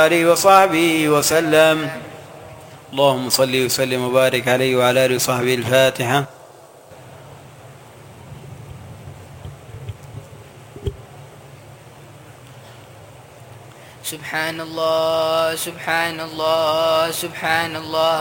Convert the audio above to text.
آله وصحبه وسلم. اللهم صل وسلم وبارك عليه وعلى آله وصحبه. الفاتحة. سبحان الله سبحان الله سبحان الله.